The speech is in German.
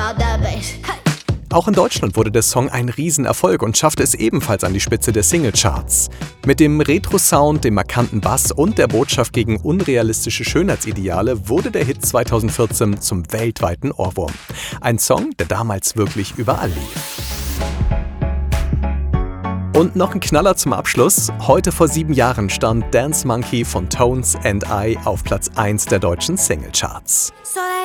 about that bass. Hey. Auch in Deutschland wurde der Song ein Riesenerfolg und schaffte es ebenfalls an die Spitze der Singlecharts. Mit dem Retro-Sound, dem markanten Bass und der Botschaft gegen unrealistische Schönheitsideale wurde der Hit 2014 zum weltweiten Ohrwurm. Ein Song, der damals wirklich überall lief. Und noch ein Knaller zum Abschluss. Heute vor 7 Jahren stand Dance Monkey von Tones and I auf Platz 1 der deutschen Singlecharts. So